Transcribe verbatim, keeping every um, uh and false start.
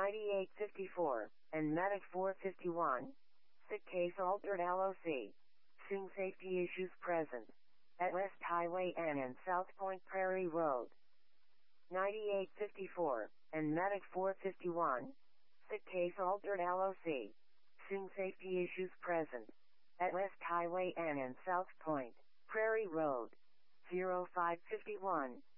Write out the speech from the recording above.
ninety-eight fifty-four, and Medic four fifty-one. Sick case altered L O C. Seeing safety issues present at West Highway N and South Point Prairie Road. ninety-eight fifty-four, and Medic four fifty-one. Sick case altered L O C. Seeing safety issues present at West Highway N and South Point Prairie Road. zero five fifty-one.